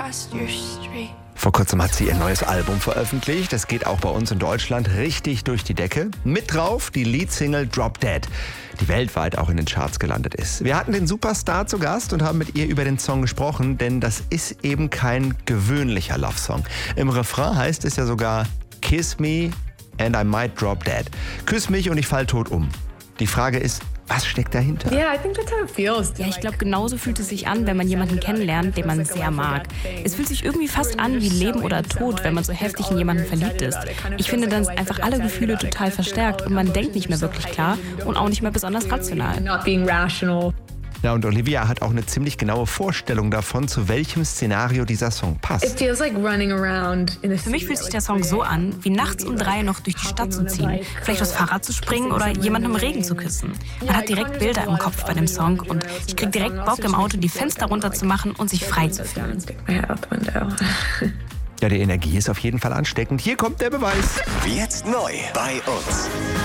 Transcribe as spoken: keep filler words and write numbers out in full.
past your street. Vor kurzem hat sie ihr neues Album veröffentlicht. Es geht auch bei uns in Deutschland richtig durch die Decke. Mit drauf die Leadsingle Drop Dead, die weltweit auch in den Charts gelandet ist. Wir hatten den Superstar zu Gast und haben mit ihr über den Song gesprochen, denn das ist eben kein gewöhnlicher Love-Song. Im Refrain heißt es ja sogar Kiss me and I might drop dead. Küss mich und ich fall tot um. Die Frage ist, was steckt dahinter? Ja, ich glaube, genauso fühlt es sich an, wenn man jemanden kennenlernt, den man sehr mag. Es fühlt sich irgendwie fast an wie Leben oder Tod, wenn man so heftig in jemanden verliebt ist. Ich finde, dann sind einfach alle Gefühle total verstärkt und man denkt nicht mehr wirklich klar und auch nicht mehr besonders rational. Ja, und Olivia hat auch eine ziemlich genaue Vorstellung davon, zu welchem Szenario dieser Song passt. Für mich fühlt sich der Song so an, wie nachts um drei noch durch die Stadt zu ziehen, vielleicht aufs Fahrrad zu springen oder jemanden im Regen zu küssen. Man hat direkt Bilder im Kopf bei dem Song und ich krieg direkt Bock im Auto, die Fenster runterzumachen und sich frei zu fühlen. Ja, die Energie ist auf jeden Fall ansteckend. Hier kommt der Beweis. Jetzt neu bei uns.